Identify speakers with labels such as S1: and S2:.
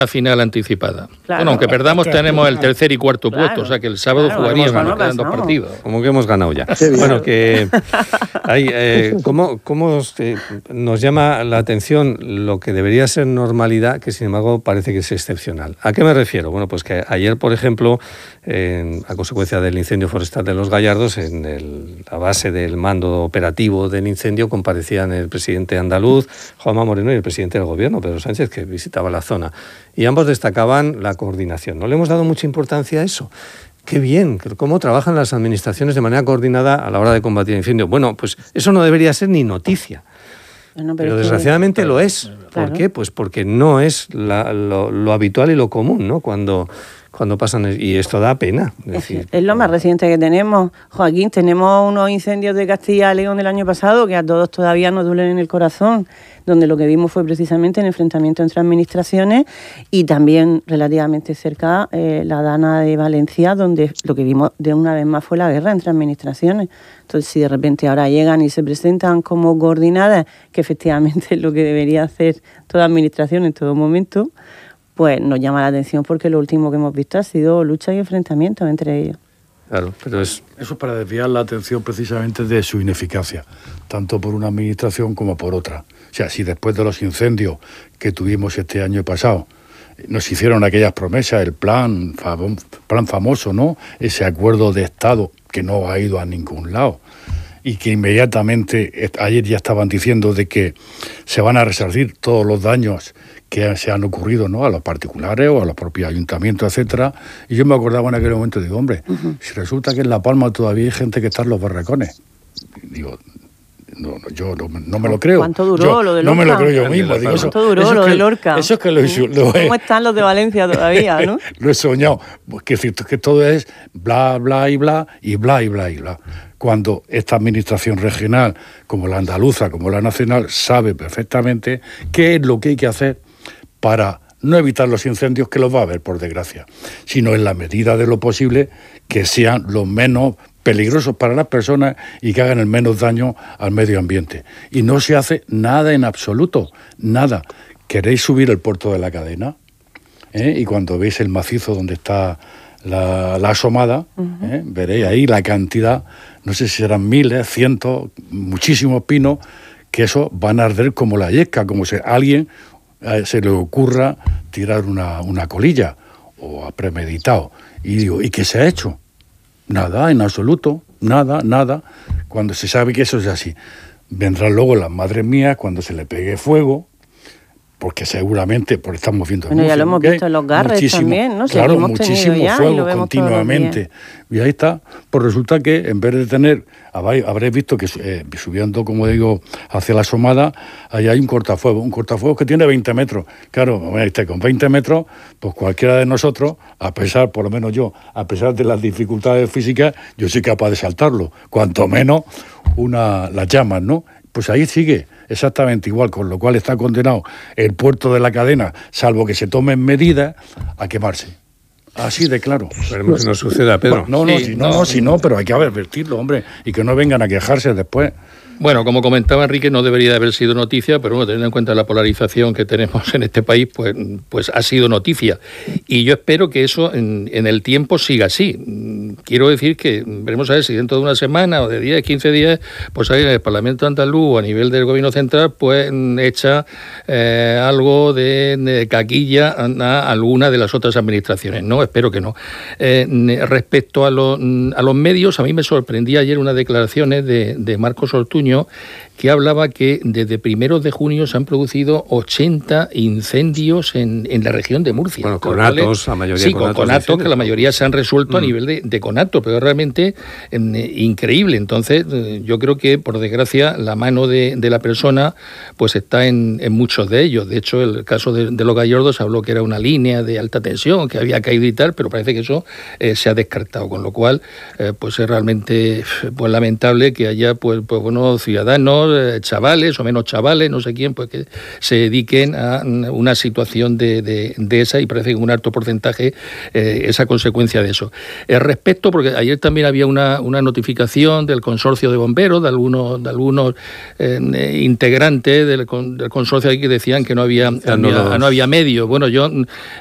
S1: final anticipada.
S2: Claro.
S1: Bueno, aunque perdamos, tenemos el tercer y cuarto puesto, o sea que el sábado jugaríamos, nos quedan 2 partidos.
S3: Como que hemos ganado ya. Bueno, que hay, ¿cómo nos llama la atención lo que debería ser normalidad, que sin embargo parece que es excepcional? ¿A qué me refiero? Bueno, pues que ayer, por ejemplo, a consecuencia del incendio forestal de Los Gallardos, en la base del mando operativo del incendio comparecían el presidente andaluz, Juanma Moreno, y el presidente del gobierno, Pedro Sánchez, que visitaba la zona. Y ambos destacaban la coordinación. No le hemos dado mucha importancia a eso. Qué bien, cómo trabajan las administraciones de manera coordinada a la hora de combatir incendios. Bueno, pues eso no debería ser ni noticia. Bueno, pero desgraciadamente lo es. ¿Por qué? Pues porque no es lo habitual y lo común, ¿no? Cuando pasan, y esto da pena.
S2: Es lo más reciente que tenemos, Joaquín. Tenemos unos incendios de Castilla y León del año pasado que a todos todavía nos duelen en el corazón, donde lo que vimos fue precisamente el enfrentamiento entre administraciones, y también relativamente cerca la Dana de Valencia, donde lo que vimos de una vez más fue la guerra entre administraciones. Entonces, si de repente ahora llegan y se presentan como coordinadas, que efectivamente es lo que debería hacer toda administración en todo momento, pues nos llama la atención, porque lo último que hemos visto ha sido lucha y enfrentamientos entre ellos.
S3: Claro, pero eso
S4: es para desviar la atención precisamente de su ineficacia, tanto por una administración como por otra. O sea, si después de los incendios que tuvimos este año pasado nos hicieron aquellas promesas, el plan famoso, ¿no? Ese acuerdo de Estado que no ha ido a ningún lado, y que inmediatamente ayer ya estaban diciendo de que se van a resarcir todos los daños que se han ocurrido, ¿no?, a los particulares o a los propios ayuntamientos, etcétera. Y yo me acordaba en aquel momento, digo, hombre, si resulta que en La Palma todavía hay gente que está en los barracones, digo, yo no me lo creo.
S2: ¿Cuánto duró lo de Lorca?
S4: No me lo creo yo mismo. Digo,
S2: ¿Cuánto duró lo de Lorca?
S4: Eso es que lo
S2: ¿Cómo están los de Valencia todavía, no?
S4: Lo he soñado. Pues que todo es bla, bla y bla, y bla, y bla, y bla. Cuando esta administración regional, como la andaluza, como la nacional, sabe perfectamente qué es lo que hay que hacer para no evitar los incendios, que los va a haber, por desgracia, sino en la medida de lo posible que sean los menos peligrosos para las personas y que hagan el menos daño al medio ambiente. Y no se hace nada en absoluto, nada. ¿Queréis subir el puerto de la Cadena? Y cuando veis el macizo donde está la asomada, veréis ahí la cantidad, no sé si serán miles, cientos, muchísimos pinos, que eso van a arder como la yesca, como si a alguien se le ocurra tirar una colilla, o ha premeditado. Y digo, ¿y qué se ha hecho? Nada, en absoluto, nada. Cuando se sabe que eso es así, vendrán luego las madres mías cuando se le pegue fuego, porque seguramente, porque estamos viendo...
S2: Bueno, ya lo hemos visto en los Garres también, ¿no?
S4: Claro, muchísimo fuego continuamente. Y ahí está. Pues resulta que en vez de tener... Habréis visto que subiendo, como digo, hacia la asomada, ahí hay un cortafuegos que tiene 20 metros. Claro, con 20 metros, pues cualquiera de nosotros, a pesar, por lo menos yo, a pesar de las dificultades físicas, yo soy capaz de saltarlo. Cuanto menos las llamas, ¿no? Pues ahí sigue exactamente igual, con lo cual está condenado el puerto de la Cadena, salvo que se tomen medidas, a quemarse. Así de claro.
S3: Esperemos que no suceda, Pedro.
S4: No, pero hay que advertirlo, hombre, y que no vengan a quejarse después.
S1: Bueno, como comentaba Enrique, no debería de haber sido noticia, pero bueno, teniendo en cuenta la polarización que tenemos en este país, pues ha sido noticia. Y yo espero que eso en el tiempo siga así. Quiero decir que veremos a ver si dentro de una semana o de 10, 15 días, pues ahí en el Parlamento andaluz o a nivel del Gobierno central, pues echa algo de caquilla a alguna de las otras administraciones. No, espero que no. Respecto a los medios, a mí me sorprendía ayer unas declaraciones de Marcos Ortuño, que hablaba que desde primeros de junio se han producido 80 incendios en la región de Murcia.
S3: Bueno, conatos, la mayoría.
S1: Sí, con conatos, que la mayoría se han resuelto a nivel de conato, pero es realmente increíble. Entonces, yo creo que, por desgracia, la mano de la persona pues está en muchos de ellos. De hecho, el caso de Los Gallardos habló que era una línea de alta tensión, que había caído y tal, pero parece que eso se ha descartado, con lo cual pues es realmente pues lamentable que haya pues bueno, ciudadanos, chavales o menos chavales, no sé quién, pues que se dediquen a una situación de esa, y parece que un alto porcentaje es a consecuencia de eso. Respecto, porque ayer también había una notificación del consorcio de bomberos, de algunos integrantes del consorcio ahí, que decían que no había medios. Bueno, yo